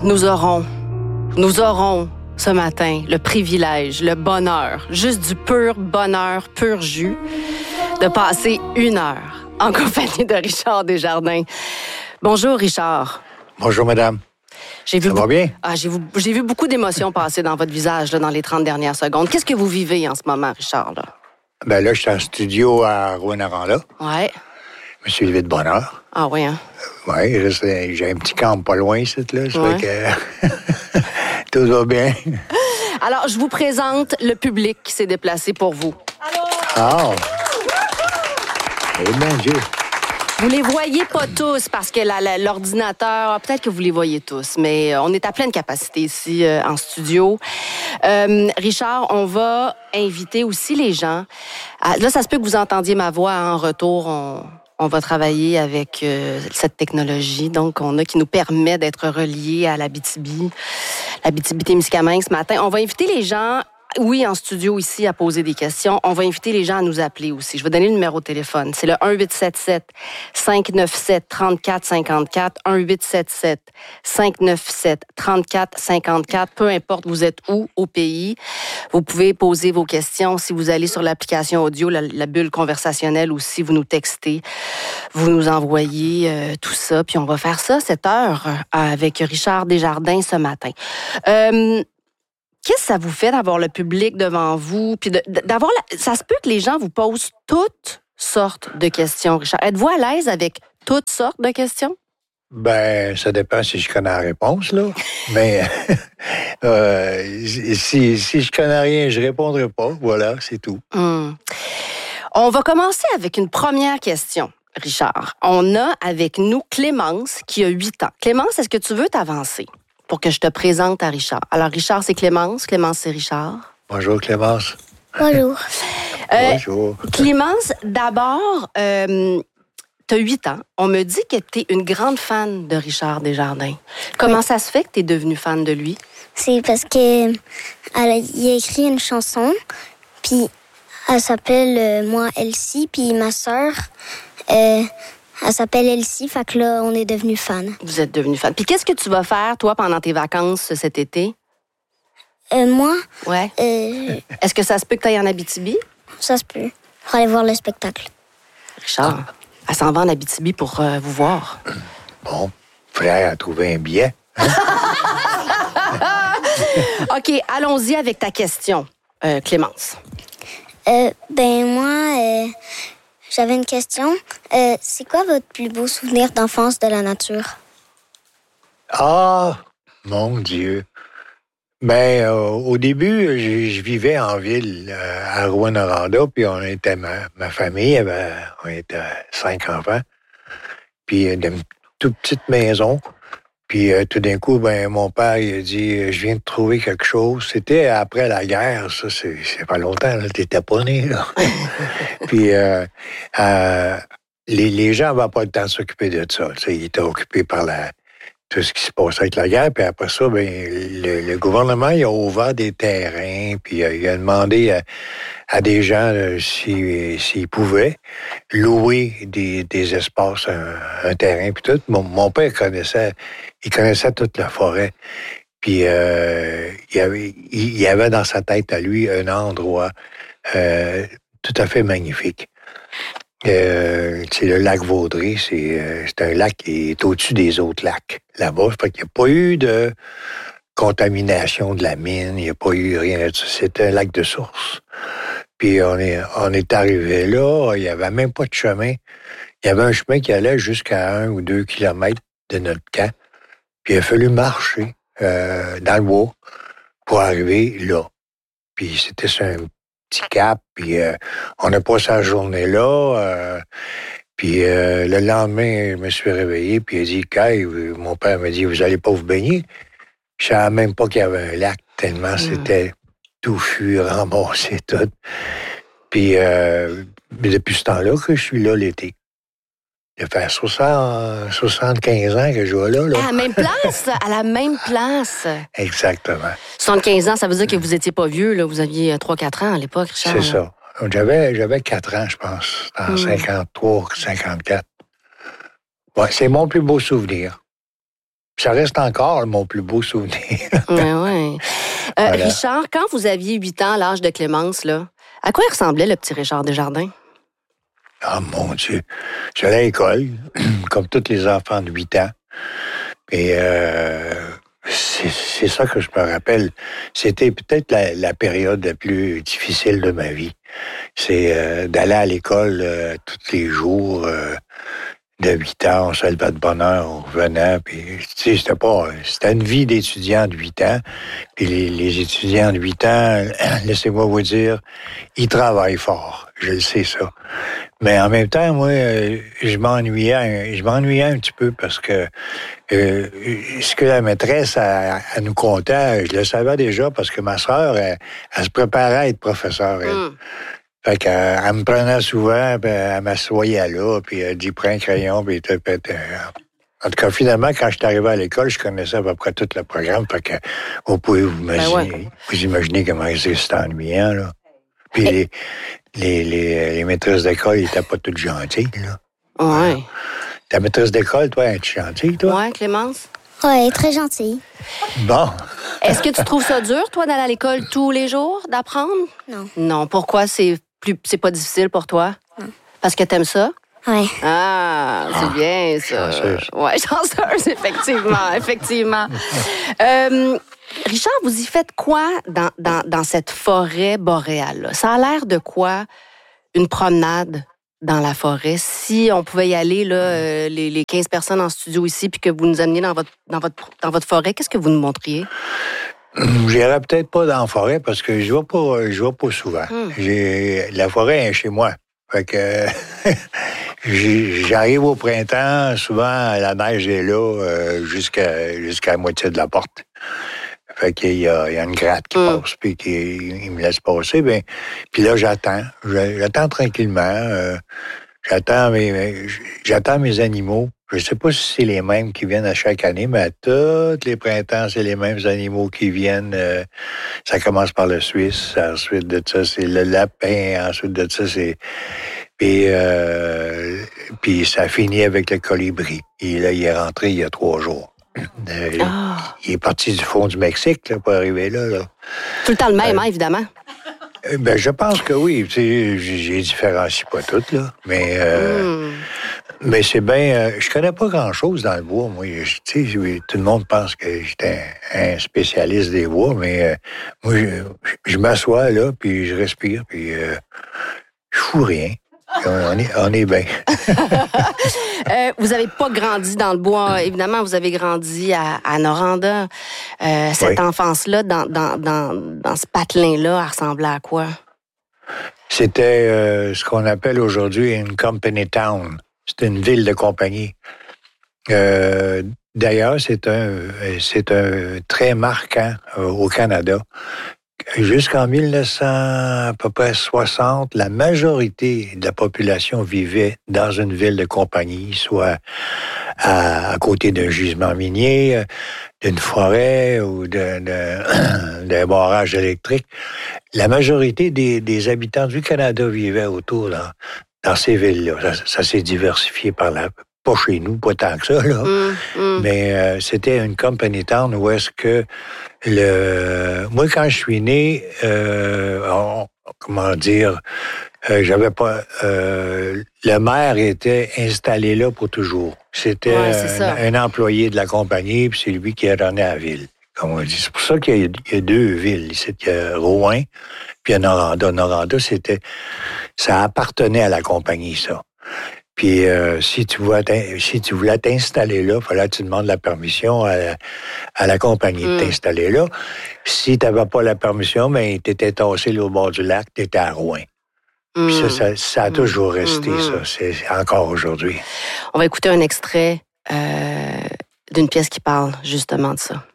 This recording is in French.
nous aurons ce matin le privilège, le bonheur, juste du pur bonheur, pur jus, de passer 1 heure en compagnie de Richard Desjardins. Bonjour, Richard. Bonjour, madame. Ça va bien? J'ai vu beaucoup d'émotions passer dans votre visage là, dans les 30 dernières secondes. Qu'est-ce que vous vivez en ce moment, Richard? Là? Ben là, je suis en studio à Rouyn-Noranda. Ouais. Je me suis levé de bonne heure. Ah oui, hein? Oui, j'ai un petit camp pas loin ici, là. Ça Ouais. fait que tout va bien. Alors, je vous présente le public qui s'est déplacé pour vous. Ah! Eh bien, Dieu. Vous les voyez pas tous parce que l'ordinateur, peut-être que vous les voyez tous, mais on est à pleine capacité ici en studio. Richard, on va inviter aussi les gens. Là, ça se peut que vous entendiez ma voix en retour. On va travailler avec cette technologie, donc qui nous permet d'être reliés à l'Abitibi-Témiscamingue ce matin. On va inviter les gens. Oui, en studio ici, à poser des questions. On va inviter les gens à nous appeler aussi. Je vais donner le numéro de téléphone. C'est le 1-877-597-3454. 1-877-597-3454. Peu importe vous êtes où au pays, vous pouvez poser vos questions. Si vous allez sur l'application audio, la bulle conversationnelle, ou si vous nous textez, vous nous envoyez tout ça. Puis on va faire ça 7 heures avec Richard Desjardins ce matin. Qu'est-ce que ça vous fait d'avoir le public devant vous? Puis d'avoir ça se peut que les gens vous posent toutes sortes de questions, Richard. Êtes-vous à l'aise avec toutes sortes de questions? Ben, ça dépend si je connais la réponse, là. Mais si je connais rien, je répondrai pas. Voilà, c'est tout. On va commencer avec une première question, Richard. On a avec nous Clémence, qui a 8 ans. Clémence, est-ce que tu veux t'avancer pour que je te présente à Richard? Alors, Richard, c'est Clémence. Clémence, c'est Richard. Bonjour, Clémence. Bonjour. Bonjour. Clémence, d'abord, tu as 8 ans. On me dit que tu es une grande fan de Richard Desjardins. Comment ça se fait que tu es devenue fan de lui? C'est parce que il a écrit une chanson, puis elle s'appelle Moi Elsie, puis ma sœur, elle s'appelle Elsie, fait que là, on est devenus fans. Vous êtes devenue fan. Puis qu'est-ce que tu vas faire, toi, pendant tes vacances cet été? Moi, Ouais. Est-ce que ça se peut que tu ailles en Abitibi? ça se peut. Pour aller voir le spectacle. Richard, elle s'en va en Abitibi pour vous voir. Bon, frère a trouvé un billet. OK, allons-y avec ta question, Clémence. Moi, j'avais une question. C'est quoi votre plus beau souvenir d'enfance de la nature? Ah, mon Dieu. Ben, au début, je vivais en ville, à Rouyn-Noranda, puis on était ma famille, on était 5 enfants, puis d'une toute petite maison. Puis tout d'un coup, ben mon père, il a dit, je viens de trouver quelque chose. C'était après la guerre, ça, c'est pas longtemps, là, t'étais pas né, là. Puis les gens n'avaient pas le temps de s'occuper de ça. Tu sais, ils étaient occupés par tout ce qui se passait avec la guerre. Puis après ça, ben le gouvernement, il a ouvert des terrains, puis il a demandé à des gens s'ils pouvaient louer des espaces, un terrain, puis tout. Mon père connaissait toute la forêt. Puis il y avait dans sa tête à lui un endroit tout à fait magnifique. C'est le lac Vaudrey, c'est un lac qui est au-dessus des autres lacs là-bas. Fait qu'il n'y a pas eu de contamination de la mine, il n'y a pas eu rien de ça. C'est un lac de source. Puis on est arrivé là, il n'y avait même pas de chemin. Il y avait un chemin qui allait jusqu'à 1 ou 2 kilomètres de notre camp. Puis il a fallu marcher dans le bois pour arriver là. Puis c'était sur un petit cap, puis on a passé la journée là. Puis le lendemain, je me suis réveillé, puis il a dit, Kay, mon père m'a dit, vous allez pas vous baigner? Je savais même pas qu'il y avait un lac, tellement c'était touffu, remboursé, tout. Puis depuis ce temps-là que je suis là l'été. Il fait 75 ans que je vais là. À la même place? À la même place. Exactement. 75 ans, ça veut dire que vous n'étiez pas vieux, là. Vous aviez 3-4 ans à l'époque, Richard. C'est ça. J'avais 4 ans, je pense, en 53, 54. Ouais, c'est mon plus beau souvenir. Ça reste encore mon plus beau souvenir. Oui. Voilà. Richard, quand vous aviez 8 ans, à l'âge de Clémence, là, à quoi il ressemblait le petit Richard Desjardins? Ah, mon Dieu. J'allais à l'école, comme tous les enfants de 8 ans. Et c'est ça que je me rappelle. C'était peut-être la période la plus difficile de ma vie. C'est d'aller à l'école tous les jours. De 8 ans, on se levait de bonne heure, on revenait, puis tu sais, c'était une vie d'étudiant de 8 ans, puis les étudiants de 8 ans, laissez-moi vous dire, ils travaillent fort, je le sais ça. Mais en même temps, moi, je m'ennuyais un petit peu parce que ce que la maîtresse, elle nous contait, je le savais déjà parce que ma sœur, elle se préparait à être professeure, elle. Fait qu'elle me prenait souvent, puis elle m'assoyait là, puis elle dit « prends un crayon », puis en tout cas, finalement, quand je suis arrivé à l'école, je connaissais à peu près tout le programme, fait que vous pouvez vous imaginer comment c'était ennuyant, là. Puis les maîtresses d'école, ils n'étaient pas toutes gentilles, là. Oui. Ta maîtresse d'école, toi, es-tu gentille, toi? Oui, Clémence? Oui, très gentille. Bon. Est-ce que tu trouves ça dur, toi, d'aller à l'école tous les jours, d'apprendre? Non. Non. Pourquoi c'est pas difficile pour toi? Non. Parce que t'aimes ça? Oui. Ah, c'est bien, ça. Chanceuse. Oui, chanceuse, effectivement. Richard, vous y faites quoi dans cette forêt boréale-là? Ça a l'air de quoi, une promenade dans la forêt? Si on pouvait y aller, là, les 15 personnes en studio ici, puis que vous nous ameniez dans votre forêt, qu'est-ce que vous nous montriez? J'irais peut-être pas dans la forêt parce que je vais pas souvent. La forêt est chez moi. Fait que j'arrive au printemps, souvent la neige est là jusqu'à la moitié de la porte. Fait qu'il y a une gratte qui passe puis il me laisse passer. Ben, puis là j'attends tranquillement. J'attends mes animaux. Je sais pas si c'est les mêmes qui viennent à chaque année, mais à tous les printemps, c'est les mêmes animaux qui viennent. Ça commence par le Suisse, ensuite de ça, c'est le lapin, ensuite de ça, c'est... Puis ça finit avec le colibri. Et là, il est rentré il y a 3 jours. Il est parti du fond du Mexique là, pour arriver là. Tout le temps le même, hein, évidemment. Ben, je pense que oui. Tu sais, j'ai différencie pas toutes, là. Mais c'est bien... je connais pas grand-chose dans le bois, moi. Tu sais, tout le monde pense que j'étais un spécialiste des bois, mais moi, je m'assois là, puis je respire, puis je fous rien. On est bien. Vous n'avez pas grandi dans le bois. Évidemment, vous avez grandi à Noranda. Cette enfance-là, dans ce patelin-là, elle ressemblait à quoi? C'était ce qu'on appelle aujourd'hui une company town. C'était une ville de compagnie. D'ailleurs, c'est un trait marquant au Canada. Jusqu'en 1960, la majorité de la population vivait dans une ville de compagnie, soit à côté d'un gisement minier, d'une forêt ou d'un barrage électrique. La majorité des habitants du Canada vivaient autour dans ces villes-là. Ça s'est diversifié par là. Pas chez nous, pas tant que ça, là. Mais c'était une company town où est-ce que moi, quand je suis né, j'avais pas... le maire était installé là pour toujours. C'était un employé de la compagnie, puis c'est lui qui a donné à la ville, comme on dit. C'est pour ça qu'il y a 2 villes. Ici, il y a Rouen, puis il y a Noranda. Noranda, ça appartenait à la compagnie, ça. Puis si tu voulais t'installer là, il fallait que tu demandes la permission à la compagnie de t'installer là. Si tu n'avais pas la permission, ben tu étais tassé là, au bord du lac, tu étais à Rouen. Puis ça a toujours resté, ça. C'est encore aujourd'hui. On va écouter un extrait d'une pièce qui parle justement de ça.